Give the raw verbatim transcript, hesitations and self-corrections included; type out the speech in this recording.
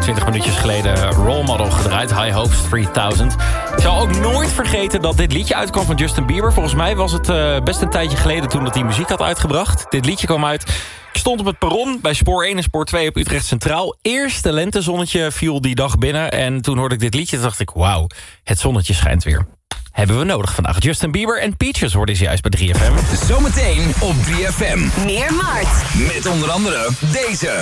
twintig minuutjes geleden Role Model gedraaid. High Hopes drieduizend. Ik zal ook nooit vergeten dat dit liedje uitkwam van Justin Bieber. Volgens mij was het uh, best een tijdje geleden toen dat hij muziek had uitgebracht. Dit liedje kwam uit. Ik stond op het perron bij Spoor één en Spoor twee op Utrecht Centraal. Eerste lentezonnetje viel die dag binnen. En toen hoorde ik dit liedje en dacht ik, wauw, het zonnetje schijnt weer. Hebben we nodig vandaag. Justin Bieber en Peaches hoorden ze juist bij drie F M. Zometeen op drie F M. Meer Mart. Met onder andere deze.